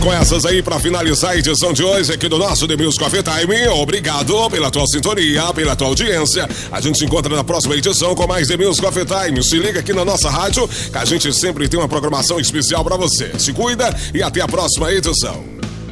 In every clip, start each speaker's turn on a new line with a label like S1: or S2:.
S1: Com essas aí, para finalizar a edição de hoje aqui do nosso The Music Coffee Time, obrigado pela tua sintonia, pela tua audiência. A gente se encontra na próxima edição com mais The Music Coffee Time. Se liga aqui na nossa rádio, que a gente sempre tem uma programação especial para você. Se cuida e até a próxima edição.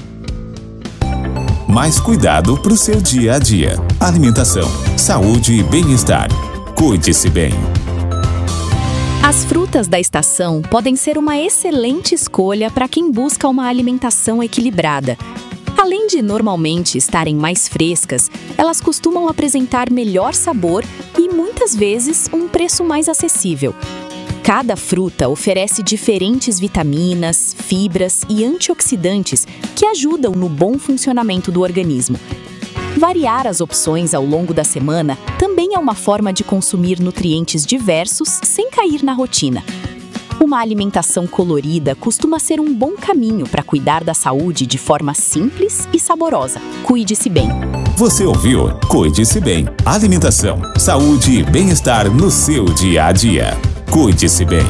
S2: Mais cuidado para o seu dia a dia. Alimentação, saúde e bem-estar. Cuide-se bem.
S3: As frutas da estação podem ser uma excelente escolha para quem busca uma alimentação equilibrada. Além de normalmente estarem mais frescas, elas costumam apresentar melhor sabor e, muitas vezes, um preço mais acessível. Cada fruta oferece diferentes vitaminas, fibras e antioxidantes que ajudam no bom funcionamento do organismo. Variar as opções ao longo da semana também é uma forma de consumir nutrientes diversos sem cair na rotina. Uma alimentação colorida costuma ser um bom caminho para cuidar da saúde de forma simples e saborosa. Cuide-se bem.
S2: Você ouviu? Cuide-se bem. Alimentação, saúde e bem-estar no seu dia a dia. Cuide-se bem.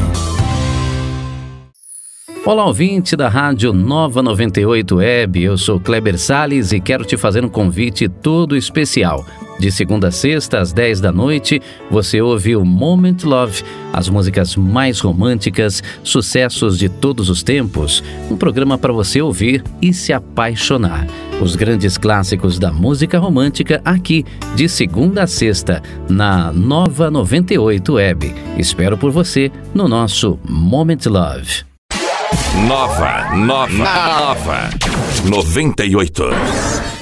S4: Olá, ouvinte da Rádio Nova 98 Web, eu sou Kleber Salles e quero te fazer um convite todo especial. De segunda a sexta, às 10 da noite, você ouve o Moment Love, as músicas mais românticas, sucessos de todos os tempos, um programa para você ouvir e se apaixonar. Os grandes clássicos da música romântica aqui, de segunda a sexta, na Nova 98 Web. Espero por você no nosso Moment Love.
S5: Nova 98.